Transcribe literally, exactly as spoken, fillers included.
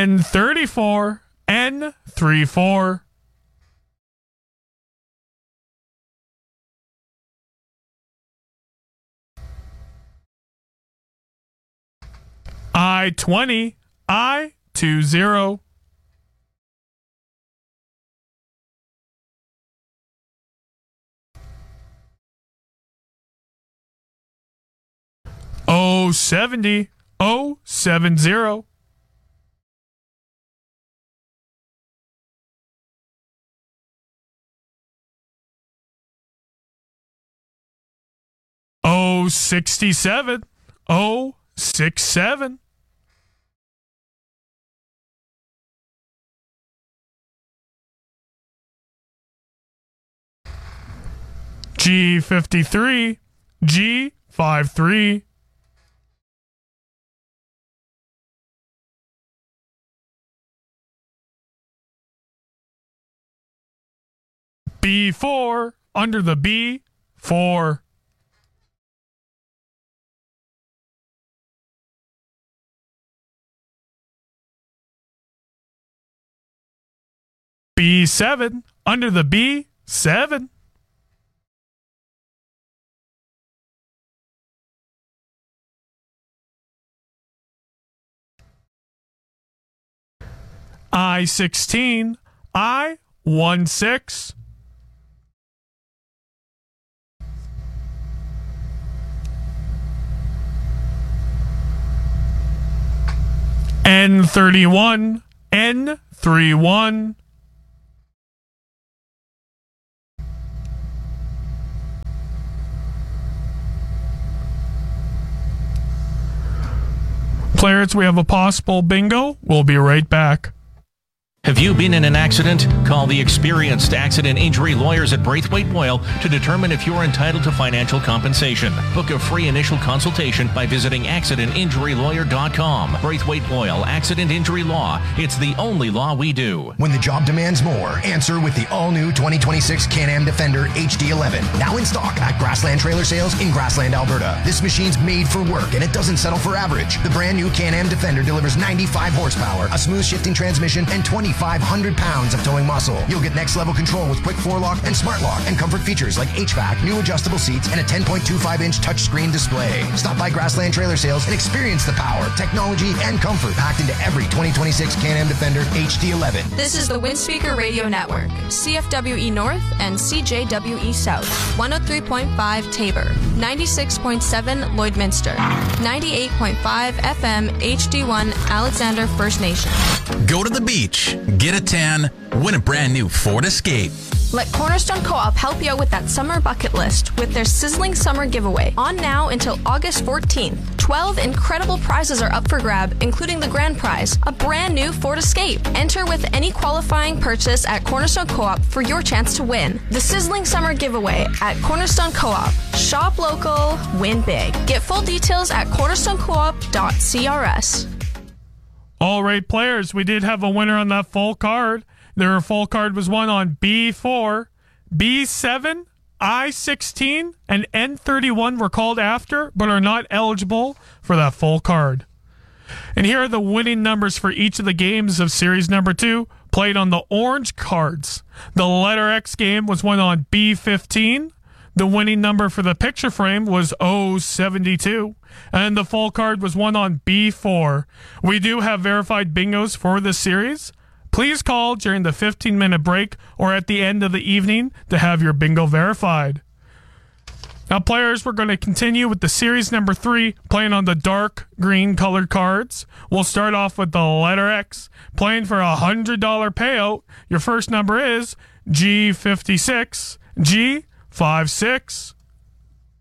N thirty-four, N thirty-four. I twenty, I twenty. O seventy, O seventy. O sixty-seven, O sixty-seven. G fifty-three, G fifty-three. B four, under the B, four. B seven, under the B, seven. I sixteen, I sixteen. N thirty-one, N thirty-one. Players, we have a possible bingo. We'll be right back. Have you been in an accident? Call the experienced accident injury lawyers at Braithwaite Boyle to determine if you're entitled to financial compensation. Book a free initial consultation by visiting accident injury lawyer dot com. Braithwaite Boyle Accident Injury Law. It's the only law we do. When the job demands more, answer with the all-new twenty twenty-six Can-Am Defender H D eleven. Now in stock at Grassland Trailer Sales in Grassland, Alberta. This machine's made for work and it doesn't settle for average. The brand new Can-Am Defender delivers ninety-five horsepower, a smooth shifting transmission, and twenty-five hundred pounds of towing muscle. You'll get next level control with quick four lock and smart lock, and comfort features like H V A C, new adjustable seats, and a ten point two five inch touchscreen display. Stop by Grassland Trailer Sales and experience the power, technology, and comfort packed into every twenty twenty-six Can-Am Defender H D eleven. This is the Windspeaker Radio Network, C F W E North and C J W E South, one oh three point five Tabor, ninety-six point seven Lloydminster, ninety-eight point five F M H D one Alexander First Nation. Go to the beach, get a tan, win a brand new Ford Escape. Let Cornerstone Co-op help you out with that summer bucket list with their sizzling summer giveaway. On now until August fourteenth. twelve incredible prizes are up for grab, including the grand prize, a brand new Ford Escape. Enter with any qualifying purchase at Cornerstone Co-op for your chance to win. The sizzling summer giveaway at Cornerstone Co-op. Shop local, win big. Get full details at cornerstone coop dot c r s. All right, players, we did have a winner on that full card. Their full card was won on B four, B seven, I sixteen, and N thirty-one were called after, but are not eligible for that full card. And here are the winning numbers for each of the games of series number two, played on the orange cards. The letter X game was won on B fifteen. The winning number for the picture frame was O seventy-two, and the full card was won on B four. We do have verified bingos for this series. Please call during the fifteen-minute break or at the end of the evening to have your bingo verified. Now, players, we're going to continue with the series number three, playing on the dark green colored cards. We'll start off with the letter X, playing for a one hundred dollars payout. Your first number is G fifty-six, G fifty-six.